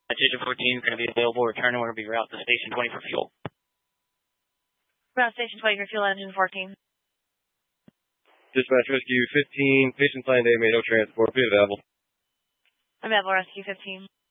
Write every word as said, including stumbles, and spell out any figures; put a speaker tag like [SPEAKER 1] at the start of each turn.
[SPEAKER 1] Station fourteen is going to be available. Returning. We're going to be route to Station twenty for fuel.
[SPEAKER 2] Route Station twenty for fuel, engine fourteen.
[SPEAKER 3] Dispatch Rescue fifteen, patient signed A, made no transport. Be available.
[SPEAKER 2] Available, Rescue fifteen.